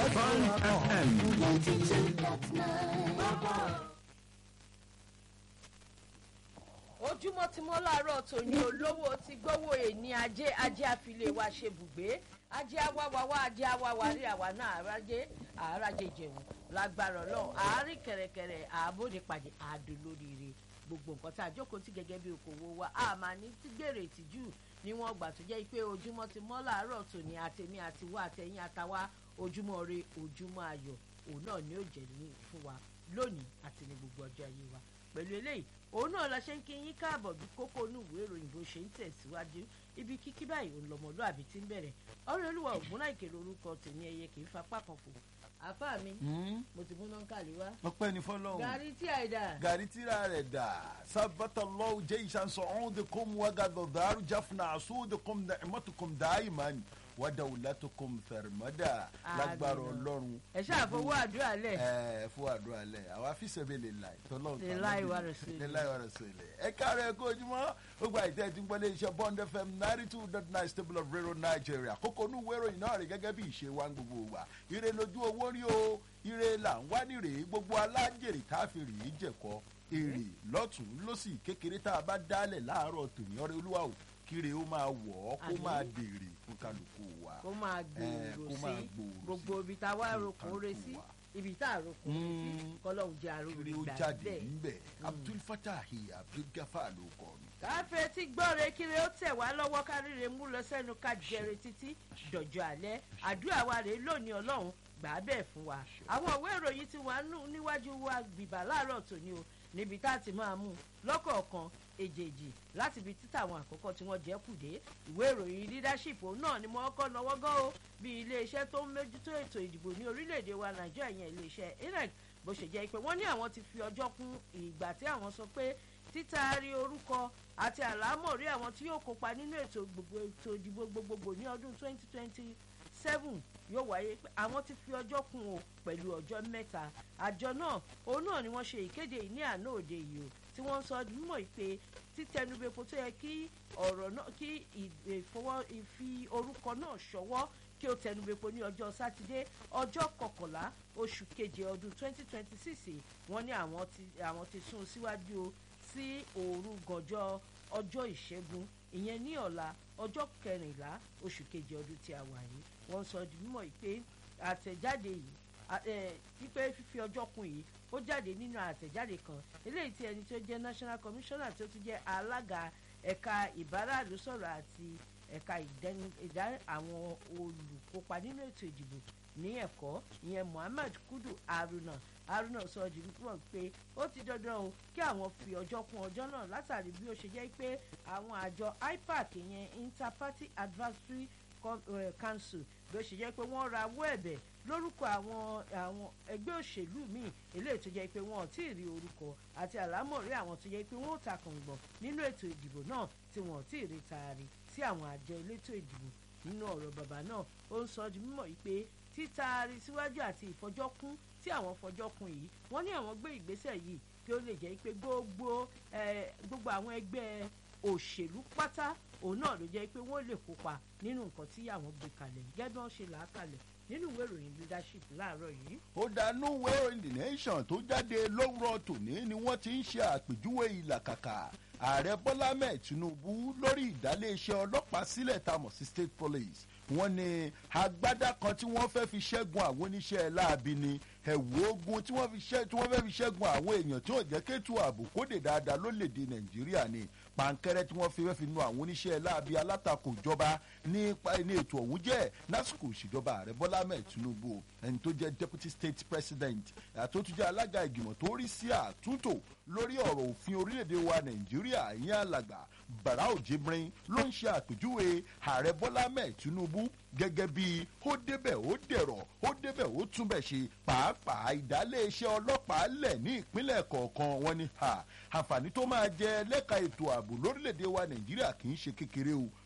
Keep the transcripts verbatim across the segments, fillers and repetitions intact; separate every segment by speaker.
Speaker 1: ojúmọ́ ti mọ́ láàárọ̀ tòní olówó ti gbówó èní ajé ajé àfilé wa ṣe bùgbé ajé awáwáwá ajé awáwárí àwa náà àrájé àrájé jẹun lágbára Ọlọ́run àárín kẹ̀rẹ̀kẹ̀rẹ̀ àbóde pàdé àdó lóríire gbogbo nǹkan tá a jókòó tí gẹ́gẹ́ bí okòwò wa a máa ní tí gbèrè ìtìjú níwọ̀n gbà tó jẹ́ pé ojúmọ́ ti mọ́ láàárọ̀ tòní àtẹ̀mí àtiwá àtẹ̀yìn àtàwá ojúmọ́ ire ojúmọ́ ayọ̀ òun náà ni ó jẹ́ ní fún wa lónìí àti ní gbogbo ọjọ́ ayé wa pẹ̀lú eléyìí òun náà la ṣe ń kí yín káàbọ̀ bí kókó inú ìwé ìròyìn bó ṣe ń tẹ̀síwájú ibi kíkí báyìí òun lọmọlúàbí ti ń bẹ̀rẹ̀ ọ̀rẹ́ olúwa ògúnláìkè lórúkọ tèmi ẹyẹ kì í fapá kan fò àfáà mi mo ti múná kàlí wá.
Speaker 2: ọpẹ́ ní fọ́lọ́run
Speaker 1: gàrí tí a dà.
Speaker 2: gàrí tíra rẹ̀ dà sábàtà lọ́wọ́ jẹ́ ìṣàǹsọ̀ ọ̀hún de kóm wàgàdọ̀ dàrú jáfnà àṣù de kóm dà ẹ̀mọ́tòkóm dà ìmánì wàdàwùlátòkóm fẹ̀rẹ̀mọ́dà lágbára Ọlọ́run.
Speaker 1: ẹ ṣáà fowó àdúrà lẹ.
Speaker 2: ẹ fowó àdúrà lẹ àwa fíṣẹ̀bẹ̀ lè láì tọ́lọ́run
Speaker 1: lè láì wà rẹ̀ sí i.
Speaker 2: lè láì wà rẹ̀ sí i. ẹ káàárọ̀ ẹ kó ojúmọ́ gbogbo àìtẹ́ ti ń gbọ́lé iṣẹ́ Bond F M ninety two dot nine stable of radio Nigeria kókó inú ìwé ìròyìn náà rè gẹ́gẹ́ bí ìṣe wa ń gbogbo wa ire lójú owó rí o ire là ń wá nírè gbogbo alájèrè tá a fi rèé jẹ̀kọ́ èrè lọ́tún lọ́sì kékeré tá a bá dálẹ̀ láàárọ̀ tòní ọ̀rẹ́ olúwa o kíre ó máa wọ̀ ọ́ kó máa dèrè fún kálukú wa
Speaker 1: kó máa gbòòrò sí gbogbo ibi tá a wá roko re sí ibi tá a roko re sí kọ́lọ́hún jẹ́ àròrí gbà
Speaker 2: bẹ́ẹ̀. Abdul Fatahi Abdul Gafar ló kọ́ mi.
Speaker 1: káfẹ́ tí gbọ́re kíre ó tẹ̀ wá lọ́wọ́ káríre mú lọ sẹ́nu ká jẹrẹ títí dọ̀jọ́ alẹ́ àdúrà wa rèé lónìí ọlọ́run gbà á bẹ́ẹ̀ fún wa àwọn ìwé ìròyìn ti wà níwájú wa gbìbà láàárọ̀ tòní o níbi tá a ti máa mú lọ́kọ̀ọ̀kan èjèèjì láti ibi títà àwọn àkọ́kọ́ tí wọ́n jẹ́ kùdé ìwé ìròyìn leadership náà ni mo kọ́ lọ́wọ́ gan o bí iléeṣẹ́ tó ń mójútó ètò ìdìbò ní orílẹ̀-èdè wa Nàìjíríà yẹn iléeṣẹ́ I N E C bó ṣe jẹ́ pé wọ́n ní àwọn ti fi ọjọ́ kún ìgbà tí àwọn sọ pé títaari orúkọ àti àlámọ̀rí àwọn tí yóò kópa nínú ètò ìdìbò gbogbogbò ní ọdún twenty twenty seven yóò wáyé pé àwọn ti fi ọjọ́ kún o pẹ̀lú ọjọ́ mẹ́ta àjọ náà òun náà ni wọ́n ṣe ìkéde ní àná òde yìí o tí wọ́n sọ mímọ̀ pé títẹnubẹ́pọ̀ tó yẹ kí ọ̀rọ̀ náà kí ìfọwọ́ ìfi orúkọ náà ṣọwọ́ kí ó tẹnubẹ́pọ̀ ní ọjọ́ sátidé ọjọ́ kọkànlá oṣù keje ọdún twenty twenty six wọ́n ní àwọn ti àwọn ti sún síwájú o sí òru gànjọ́ ọjọ́ ìṣẹ́gun ìyẹn ní ọ̀la ọjọ́ kẹrìnlá oṣù keje ọdún tí a wà yìí wọ́n sọ di mímọ̀ pé àtẹ̀jáde yìí wípé fífi ọjọ́ kún yìí ó jáde nínú àtẹ̀jáde kan eléyìí tí ẹni tó jẹ́ national commissioner tó tún jẹ́ alága ẹ̀ka ìbáraàlú sọ̀rọ̀ àti ẹ̀ka ìdá àwọn olùkópa nínú ètò ìdìbò ní ẹ̀kọ́ ìyẹn Muhammad Kudu Haruna Haruna sọ di mímọ̀ pé ó ti dandan o kí àwọn fi ọjọ́ kún ọjọ́ náà látàrí bí ó ṣe jẹ́ pé àwọn àjọ I P A C ìyẹn Inter-Party Advisory Council bí ó ṣe jẹ́ pé wọ́n rawọ́ ẹ̀bẹ̀ lórúkọ àwọn àwọn ẹgbẹ́ òṣèlú míì eléyìí tó jẹ́ pé wọ́n ò tí ì rí orúkọ àti àlámọ̀rí àwọn tó jẹ́ pé wọ́n ò takùngbọ̀n nínú ètò ìdìbò náà tí wọ́n ò tí ì rí taari sí àwọn àjọ elétò ìdìbò nínú ọ̀rọ̀ bàbá náà ó ń sọ di mímọ̀ pé títaari síwájú àti ìfọjọ́kún tí àwọn fọjọ́kún yìí wọ́n ní àwọn gbé ìgbésẹ̀ yìí kí ó lè jẹ́ pé gbogbo gbogbo àwọn ẹgbẹ́ òṣèlú pátá òun náà ló jẹ́ pé wọ́n lè kópa nínú nǹkan tí àwọn gbé kalẹ̀ gẹ́gẹ́ bí wọ́n ṣe là á kalẹ̀ nínú ìwé ìròyìn leadership láàárọ̀ yìí.
Speaker 2: ó dánú ìwé ìròyìn The Nation tó jáde lówùrọ̀ tòní ni wọ́n ti ń ṣe àpèjúwe ìlàkàkà ààrẹ Bọ́lá Ahmed Tinubu lórí ìdálé-iṣẹ́ ọlọ́pàá sílẹ̀ tá a mọ̀ sí state police wọ́n ní agbádá kan tí wọ́n fẹ́ fi ṣẹ́gun àwọn oníṣẹ́ láabi ni ẹ̀wù ogun tí wọ́n fẹ́ fi ṣẹ́gun àwọn èèyàn tí ò jẹ́ kétu ààbò kóde dáadáa lórílẹ̀‐èdè Nàìjíríà ni pàǹkẹ́rẹ́ tí wọ́n fi fẹ́ fi nu àwọn oníṣẹ́ láabi alátakò ìjọba ní ètò ọ̀hún jẹ́ lásìkò ìṣèjọba ààrẹ Bọ́lá Ahmed Tinubu ẹni tó jẹ́ deputy state president àtúntò jẹ́ alága ìgbìmọ̀ tó rí sí àtúntò lórí ọ̀rọ̀ òfin orílẹ̀‐èdè wa Nàìjíríà ìyẹn alàgbà Barau Jibrin ló ń ṣe àpèjúwe ààrẹ Bọ́lá Ahmed Tinubu gẹ́gẹ́ bí ó débẹ̀ ó dẹ̀rọ̀ ó débẹ̀ ó túnbẹ̀ ṣe pàápàá ìdálé-iṣẹ́ ọlọ́pàá lẹ̀ ní ìpínlẹ̀ kọ̀ọ̀kan wọn ni àǹfààní tó máa jẹ lẹ́ka ètò ààbò lórílẹ̀‐èdè wa Nàìjíríà kì í ṣe kékeré o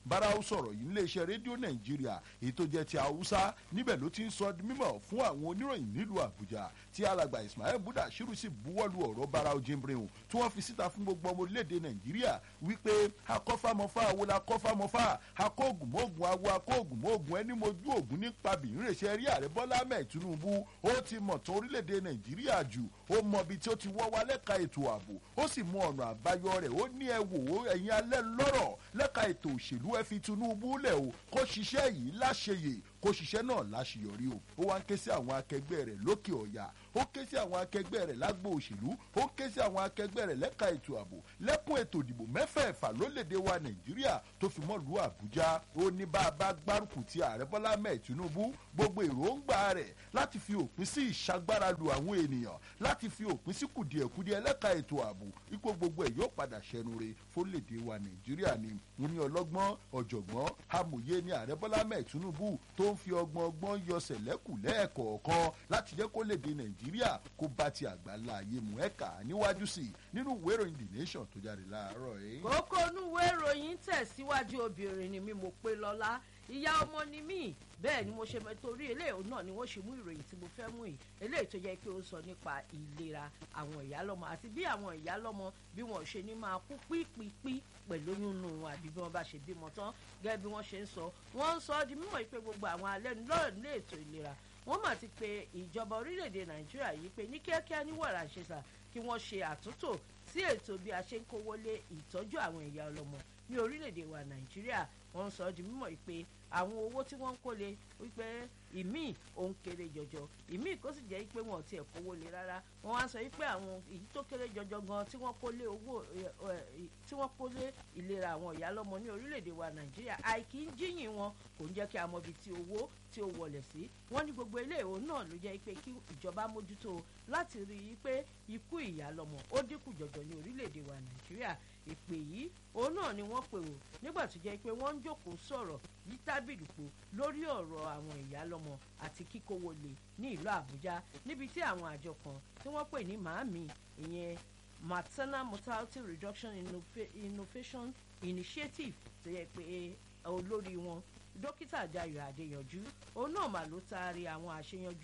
Speaker 2: Barau sọ̀rọ̀ yìí níléeṣẹ́ rédíò Nàìjíríà èyí tó jẹ́ ti Haúsá níbẹ̀ ló ti ń sọ di mímọ̀ fún àwọn oníròyìn nílùú Àbújá tí alàgbà Ismail Budashiru sì buwọ́lu ọ̀rọ̀ Barau Jibrin tí wọ́n fi síta fún gbogbo ọmọ orílẹ̀-èdè Nàìjíríà wípé akọ́fàmọ́fà awo la kọ́fàmọ́fà akóògùnmóògùn awo akóògùnmóògùn ẹni mojú ògùn nípa bìnírèṣẹ́ rí ààrẹ Bọ́lá Ahmed Tinubu ó ti mọ̀ tán orílẹ̀-èdè Nàìjíríà jù ó mọ ibi tí ó ti wọ́ wá lẹ́ka ètò ààbò ó sì mú ọ̀nà àbáyọ rẹ̀ ó ní ẹ wò ó ẹ̀yin alẹ́ lọ́rọ̀ lẹ́ka ètò òṣèlú ẹ fi Tinubu lẹ̀ o kó ṣiṣẹ́ yìí láṣeyè kó ṣiṣẹ́ náà láṣeyọrí o ó wá ń ké sí àwọn akẹgbẹ́ rẹ̀ lókè ọ̀yà ó ké sí àwọn akẹgbẹ́ rẹ̀ lágbo òṣèlú ó ké sí àwọn akẹgbẹ́ rẹ̀ lẹ́ka ètò ààbò lẹ́kùn ètò ìdìbò mẹ́fẹ̀ẹ̀fà lórílẹ̀‐èdè wa Nàìjíríà tó fi mọ́ lu Àbújá ó ní bá a bá gbárùkù ti ààrẹ Bọ́lá Ahmed Tinubu gbogbo èròǹgbà rẹ̀ láti fi òpin sí ìṣagbára lu àwọn ènìyàn láti fi òpin sí kùdìẹ̀kudiẹ lẹ́ka ètò ààbò ipò gbogbo ẹ̀ yóò padà ṣẹnure fórílẹ̀‐èdè wa Nàìjíríà ni mo ní ọlọ́gbọ́n ọ̀jọ̀gbọ́n amòye ní ààrẹ Bọ́lá Ahmed Tinubu tó ń fi ọgbọ́n ọgbọ́n yọ sẹ̀lẹ́kù lẹ́ẹ̀kọ̀ọ̀kan láti jẹ́ kó lè dé Nàìjíríà kó bá ti àgbáńlá ayé mu ẹ̀ka níwájú sí i nínú ìwé ìròyìn The Nation tó jáde láàárọ̀ yìí.
Speaker 1: kókó inú ìwé ìròyìn tẹ̀síwájú obìnrin ni mí mo pé lọ́lá ìyá ọmọ ni mí bẹ́ẹ̀ ni mo ṣe mọ torí eléyìí náà ni wọ́n ṣe mú ìròyìn tí mo fẹ́ mú yìí eléyìí tó jẹ́ pé ó sọ nípa ìlera àwọn ìyálọ́mọ àti bí àwọn ìyálọ́mọ bí wọ́n ṣe ní máa kú pípípí pẹ̀lú nínú wọn àbí bí wọ́n bá ṣe bímọ tán gẹ́gẹ́ bí wọ́n ṣe ń sọ wọ́n ń sọ di mímọ̀ pé gbogbo àwọn alẹ́nu lọ́rọ̀ ní ètò ìlera wọ́n mà ti pe ìjọba orílẹ̀-èdè Nàìjíríà yìí pé ní kíákíá ní wàrà ṣẹṣà kí wọ́n ṣe àtúntò sí ètò bí a ṣe ń kówó lé ìtọ́jú àwọn ìyá ọlọ́mọ ní orílẹ̀-èdè wa Nàìjíríà wọ́n ń sọ di mímọ̀ pé àwọn owó tí wọ́n ń kó lé wípé ìmíì òun kéré jọjọ ìmíì kó sì jẹ́ pé wọn ò tiẹ̀ kówó lé rárá wọ́n wá sọ wípé àwọn èyí tó kéré jọjọ gan tí wọ́n kó lé owó tí wọ́n kó lé ìlera àwọn ìyálọ́mọ ní orílẹ̀-èdè wa Nàìjíríà àìkí ń jíyìn wọn kò ń jẹ́ kí a mọ ibi tí owó tí ó wọlé sí wọ́n ní gbogbo ilé ìwò náà ló jẹ́ pé kí ìjọba mójútó láti rí i pé ikú ìyálọ́mọ ó dínkù jọjọ ní orílẹ̀-èdè wa Nàìjíríà ìpè yìí òun náà ni wọ́n pè wò nígbà tó jẹ́ pé wọ́n ń jókòó sọ̀rọ̀ yí tábìlì pò lórí ọ̀rọ̀ àwọn ìyálọ́mọ àti kíkówó lé ní ìlú Àbújá níbi tí àwọn àjọ kan tí wọ́n pè ní màámi ìyẹn Maternal Mortality Reduction Innovation Initiative tó yẹ pé olórí wọn dókítà Dayọ̀ Adéyanjú òun náà mà ló taari àwọn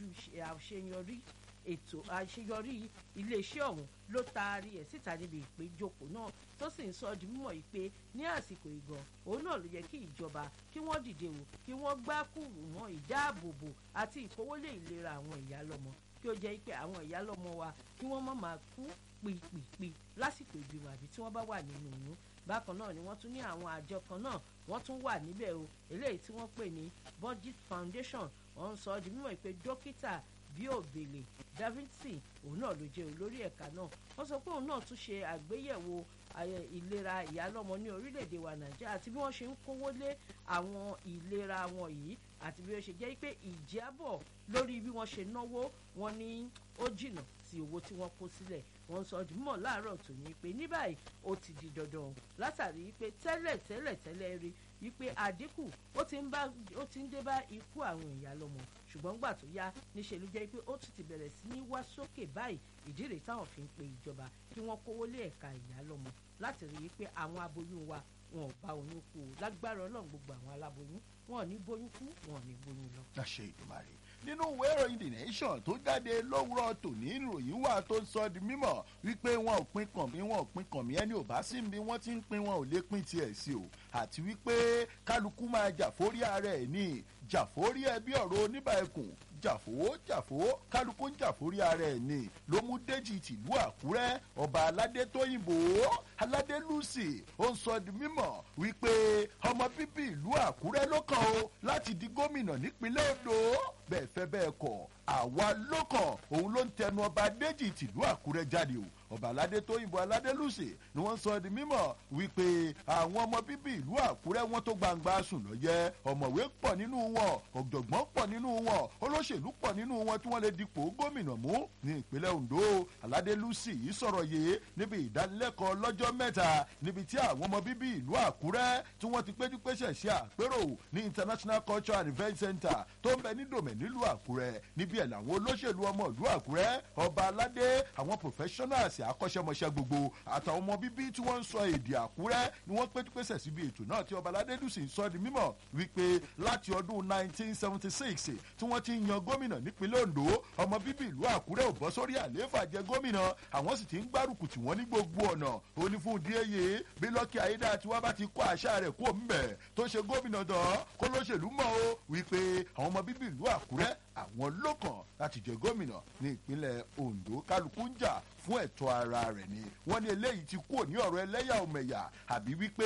Speaker 1: àṣeyọrí ètò àṣeyọrí iléeṣẹ́ ọ̀hún ló taari ẹ̀ síta níbi ìpéjọpọ̀ náà tó sì ń sọ di mímọ̀ yìí pé ní àsìkò ìgàn òun náà ló yẹ kí ìjọba kí wọ́n dìde wò kí wọ́n gbákùrù mọ́ ìdáàbòbò àti ìkówólé ìlera àwọn ìyálọ́mọ kí ó jẹ́ pé àwọn ìyálọ́mọ wa kí wọ́n má máa kú pìpìpì lásìkò ìbímọ àbí tí wọ́n bá wà nínú oyún bákan náà ni wọ́n tún ní àwọn àjọ kan náà wọ́n tún wà níbẹ̀ o eléyìí tí wọ́n pè ní Budget Foundation wọ́n ń sọ di mímọ̀ pé dókítà Bíòbèlè Davidson òun náà ló jẹ́ olórí ẹ̀ka náà wọ́n sọ pé òun náà tún ṣe àgbéyẹ̀wò ìlera ìyálọ́mọ ní orílẹ̀-èdè wa Nàìjíríà àti bí wọ́n ṣe ń kówó lé àwọn ìlera wọn yìí àti bí ó ṣe jẹ́ pé ìjábọ̀ lórí bí wọ́n ṣe náwó wọn ní ó jìnnà sí owó tí wọ́n kó sílẹ̀ wọ́n sọ jùmọ̀ láàárọ̀ tòní pé ní báyìí ó ti di dandan látàrí pé tẹ́lẹ̀ tẹ́lẹ̀ tẹ́lẹ̀ rí wípé àdínkù ó ti ń bá ó ti ń dé bá ikú àwọn ìyálọ́mọ ṣùgbọ́n gbà tó yá níṣẹ́ ló jẹ́ pé ó tún ti bẹ̀rẹ̀ sí ní wá sókè báyìí ìdí rèé táwọn fi ń pe ìjọba kí wọ́n kówó lé ẹ̀ka ìyálọ́mọ láti rí i pé àwọn aboyún wa wọn ò bá oyún kú o lágbára Ọlọ́run gbogbo àwọn aláboyún wọn ò ní bóyún kú wọn ò ní bóyún lọ.
Speaker 2: láṣẹ Ìdùmarè nínú ìwé ìròyìn The Nation tó jáde lówùrọ̀ tòní ìròyìn wà tó sọ di mímọ̀ wípé wọn ò pín kàn mí wọn ò pín kàn mí ẹni ò bá sí bí wọ́n ti ń pín wọn ò lè pín tiẹ̀ sí o àti wípé kálukú máa jà fórí ara ẹ̀ ní jà fórí ẹ bí ọ̀rọ̀ oníbàákùn jàfó jàfó kálukú ń jàfórí ara ẹ̀ ní ló mú Déjì tìlú Àkúrẹ́ ọba aládé Tóyìnbó aládé Lucy ó ń sọ di mímọ̀ wípé ọmọ bíbí ìlú Àkúrẹ́ ló kàn ó láti di gómìnà nípínlẹ̀ Oǹdó bẹ́ẹ̀ fẹ́ bẹ́ẹ̀ kọ̀ àwa ló kàn òun ló ń tẹnu ọba Déjì tìlú Àkúrẹ́ jáde o ọba aládé Tóyìnbó aládé Lucy ni wọ́n sọ di mímọ̀ wípé àwọn ọmọ bíbí ìlú Àkúrẹ́ wọn tó gbangba sùn lọ́yẹ́ ọ̀mọ̀wé pọ̀ nínú wọn ọ̀jọ̀gbọ́n pọ̀ nínú wọn olóṣèlú pọ̀ nínú wọn tí wọ́n lè dipò gómìnà mú ní ìpínlẹ̀ Ondo. Aládé Lucy yìí sọ̀rọ̀ yìí níbi ìdánilẹ́kọ̀ọ́ lọ́jọ́ mẹ́ta níbi tí àwọn ọmọ bíbí ìlú Àkúrẹ́ tí wọ́n ti péjú pésẹ̀ ṣe àpérò ní International Culture and Event Center tó ń bẹ ní Dòmẹ̀ nílùú Àkúrẹ́. Níbi ẹ̀ làwọn olóṣèlú ọmọ ìlú Àkúrẹ́, ọba aládé, àwọn professionals akọ́ṣẹ́mọṣẹ́ gbogbo àtàwọn ọmọ bíbí tí wọ́n ń sọ èdè Àkúrẹ́ ni wọ́n péjú pésẹ̀ síbi ètò náà tí ọba aládé Lucy ń sọ di mímọ̀ wípé láti ọdún nineteen seventy six tí wọ́n ti ń yan gómìnà nípínlẹ̀ Ondo, ọmọ bíbí ìlú Àkúrẹ́ ò bọ́ sórí àlééfà jẹ gómìnà, àwọn sì ti ń gbárùkù tí wọ́n ní gbogbo ọ̀nà. Ó ní fún díẹ̀yẹ bí Lọ́kì Ayédá tí wọ́n bá ti kó àṣà rẹ̀ kó ń bẹ̀ tó ṣe gómìnà dán kó lóṣèlú mọ́ o wípé àwọn ọmọ bíbí ìlú Àkúrẹ́ àwọn lọ́kàn láti jẹ gómìnà ní ìpínlẹ̀ Ondo. Kálukú ń jà fún ẹ̀tọ́ ara rẹ̀ ni. Wọ́n ní eléyìí ti kúrò ní ọ̀rọ̀ ẹlẹ́yà òmẹ̀yà àbí wípé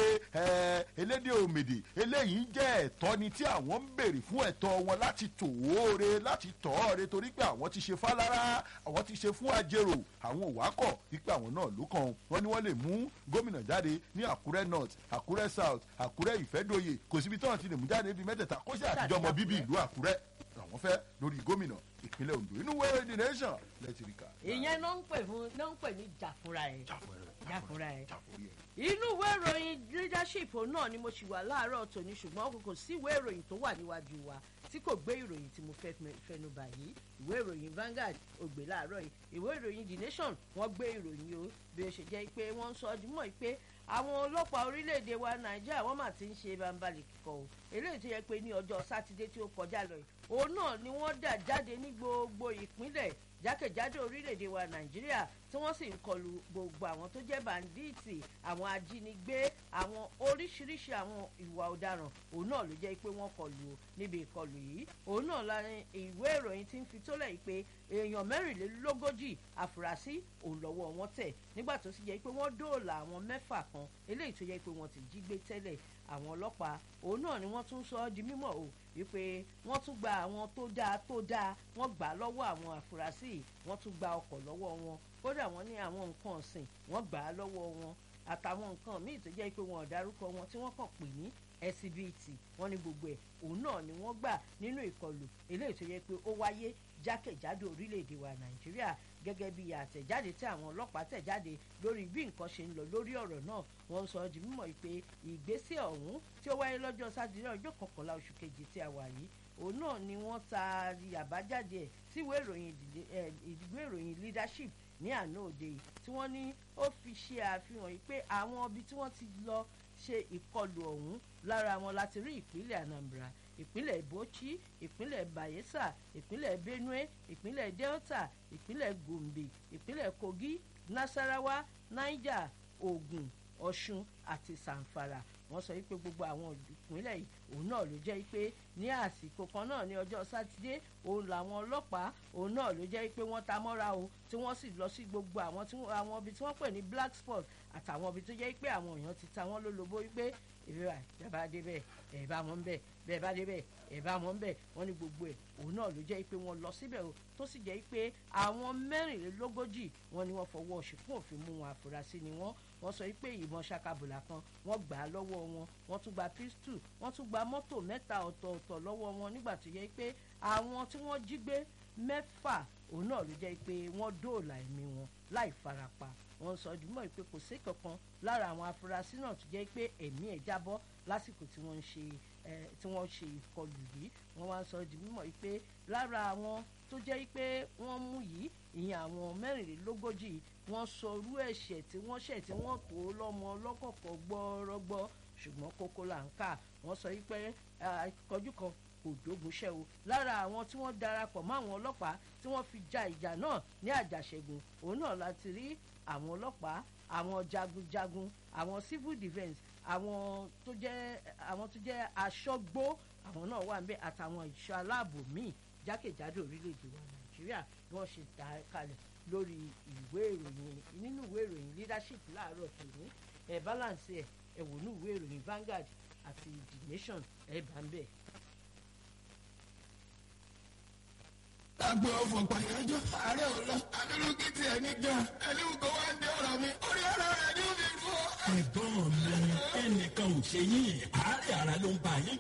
Speaker 2: elédè òmèdè, eléyìí jẹ́ ẹ̀tọ́ ni tí àwọn ń béèrè fún ẹ̀tọ́ wọn láti tòóre láti tọ́ọ̀re torí pé àwọn ti ṣe fálára, àwọn ti ṣe fún àjèrò, àwọn òwákọ̀ wípé àwọn náà ló kàn. Wọ́n ní wọ́n lè mú gómìnà jáde ní Àkúrẹ́ North, Àkúrẹ́ South, Àkúrẹ́ Ìfẹ́dòyè, kò síbi tí wọ́n ti lè mú jáde bíi mẹ́tẹ̀ẹ̀ta kó ṣe àtijọ́ ọmọ bíbí ìlú Àkúrẹ́ àwọn fẹ́ lórí gómìnà ìpínlẹ̀ Ondo. Inú wẹ́rẹ́ the nation lẹ́tìríkà.
Speaker 1: ìyẹn náà ń pè fún náà ń pè ní jàfúnra ẹ̀ jàfúnra ẹ̀. inú ìwé ìròyìn leadership náà ni mo ṣì wà láàárọ̀ tòní, ṣùgbọ́n kò sí ìwé ìròyìn tó wà níwájú wa tí kò gbé ìròyìn tí mo fẹ́ fẹnu bà yìí. ìwé ìròyìn Vanguard ó gbé láàárọ̀ yìí, ìwé ìròyìn The Nation wọ́n gbé ìròyìn o bí ó ṣe jẹ́ pé wọ́n ń sọ ọdún mọ́ pé àwọn ọlọ́pàá orílẹ̀-èdè wa Nàìjíríà wọ́n mà ti ń ṣe bambali kíkọ́ o. Eléyìí tó yẹ pé ní ọjọ́ Sátidé tí ó kọjá lọ yìí òun náà ni wọ́n dà jáde ní gbogbo ìpínlẹ̀ jákèjádò orílẹ̀-èdè wa Nàìjíríà tí wọ́n sì ń kọlu gbogbo àwọn tó jẹ́ bàǹdíìtì, àwọn ajínigbé, àwọn oríṣiríṣi àwọn ìwà ọ̀daràn. Òun náà ló jẹ́ pé wọ́n kọlu níbi ìkọlù yìí. Òun náà la ìwé ìròyìn ti ń fi tó lẹ̀ pé èèyàn mẹ́rìnlélógójì àfúrásì òun lọ́wọ́ wọn tẹ̀ nígbà tó sì jẹ́ pé wọ́n dóòlà àwọn mẹ́fà kan eléyìí tó jẹ́ pé wọ́n ti jí gbé tẹ́lẹ̀. Àwọn ọlọ́pàá òun náà ni wọ́n tún sọ ọ́ di mímọ̀ o wípé wọ́n tún gba àwọn tó dáa tó dáa wọ́n gbà á lọ́wọ́ àwọn àfúrásì, wọ́n tún gba ọkọ̀ lọ́wọ́ wọn, kódà wọ́n ní àwọn nǹkan ọ̀sìn wọ́n gbà á lọ́wọ́ wọn àtàwọn nǹkan míì tó jẹ́ pé wọn ò dárúkọ wọn tí wọ́n kàn pè ní ẹsibíìtì. Wọ́n ní gbogbo ẹ̀ òun náà ni wọ́n gbà nínú ìkọlù eléyìí tó yẹ pé ó wáyé jákèjádò orílẹ̀-èdè wa Nàìjíríà gẹ́gẹ́ bí àtẹ̀jáde tí àwọn ọlọ́pàá tẹ̀ jáde lórí bí nǹkan ṣe ń lọ lórí ọ̀rọ̀ náà. Wọ́n sọ di mímọ̀ pé ìgbésẹ̀ ọ̀hún tí ó wáyé lọ́jọ́ Sátidé ọjọ́ kọkànlá oṣù kejì tí a wà yìí òun náà ni wọ́n taari àbájáde ẹ̀ sí ìwé ìròyìn leadership ní àná òde yìí tí wọ́n ní ó fi ṣe àfihàn yìí pé àwọn ibi tí wọ́n ti lọ ṣe ìkọlù ọ̀hún lára wọn láti rí ìpínlẹ̀ Anambra, ìpínlẹ̀ Bauchi, ìpínlẹ̀ Bayelsa, ìpínlẹ̀ Benue, ìpínlẹ̀ Delta, ìpínlẹ̀ Gombe, ìpínlẹ̀ Kogi, Nasarawa, Niger, Ogun, Ọ̀ṣun àti Zamfara. Wọ́n sọ wípé gbogbo àwọn ìpínlẹ̀ yìí òun náà ló jẹ́ pé ní àsìkò kan náà ní ọjọ́ Sátidé òun làwọn ọlọ́pàá òun náà ló jẹ́ pé wọ́n ta mọ́ra o tí wọ́n sì lọ sí gbogbo àwọn àwọn ibi tí wọ́n pè ní black spot àtàwọn ibi tó jẹ́ pé àwọn èèyàn ti ta wọ́n lólobó wípé ìrora ẹ̀ bá dé bẹ́ẹ̀ ẹ̀ bá wọn bẹ́ẹ̀ bẹ́ẹ̀ bá dé bẹ́ẹ̀ ẹ̀ bá wọn bẹ́ẹ̀. Wọ́n ní gbogbo ẹ̀ òun náà ló jẹ́ pé wọ́n lọ síbẹ̀ o tó sì jẹ́ pé àwọn mẹ́rìnlélógójì wọ́n ní wọ́n fọwọ́ ṣìkún òfin mú wọn, àfúrásì ni wọ́n. Wọ́n sọ pé ìbọn ṣakabùlà kan wọ́n gbà á lọ́wọ́ wọn, wọ́n tún gba pistol, wọ́n tún gba mọ́tò mẹ́ta ọ̀tọ̀ọ̀tọ̀ lọ́wọ́ wọn nígbà tó yẹ pé àwọn tí wọ́n jí gbé mẹ́fà òun náà ló jẹ́ pé wọ́n dóòlà ẹ̀mí wọn láì farapa. Wọ́n sọ jùmọ̀ pé kò sí kankan lára àwọn afurasí náà tó jẹ́ pé ẹ̀mí ẹ̀ jábọ́ lásìkò tí wọ́n ń ṣe tí wọ́n ṣe ìkọlù yìí. Wọ́n wá sọ di mímọ̀ pé lára àwọn tó jẹ́ pé wọ́n mú yìí ìyẹn àwọn mẹ́rìnlélógójì wọ́n sọ irú ẹ̀ṣẹ̀ tí wọ́n ṣẹ̀ tí wọ́n tó lọ́mọ lọ́kọ̀ọ̀kọ̀ gbọ́ọ́rọ́gbọ́ ṣùgbọ́n kókó là ń kà. Wọ́n sọ pé ìkọjú kan kò dógunṣẹ́ o. Lára àwọn tí wọ́n darapọ̀ mọ́ àwọn ọlọ́pàá tí wọ́n fi ja ìjà náà ní àjàṣẹ́gun òun náà láti rí àwọn ọlọ́pàá, àwọn jagunjagun, àwọn civil defence, àwọn tó jẹ́ àwọn tó jẹ́ aṣọ́gbó àwọn náà wà níbẹ̀ àtàwọn ìṣọ́ aláàbò míì jákèjádò orílẹ̀-èdè wa Nàìjíríà bí wọ́n ṣe dá kalẹ̀ lórí ìwé ìròyìn nínú ìwé ìròyìn leadership láàárọ̀ tòní ẹ̀ balance ẹ̀ ẹ̀ wò ní ìwé ìròyìn Vanguard àti The Nation ẹ̀ bá ń bẹ̀.
Speaker 3: Agbe ọ̀fọ̀ pàyájọ́, ààrẹ ọ̀la, abẹ́lúkí ti ẹ̀ ní gan, ẹni ń kọ́ wá ń dé ọ̀rọ̀ mi, orí ara rẹ̀ ní òbí fún.
Speaker 4: Ẹ̀gbọ́n mi, ẹnìkan ò ṣe yín, àárẹ̀ ara ló ń bá yín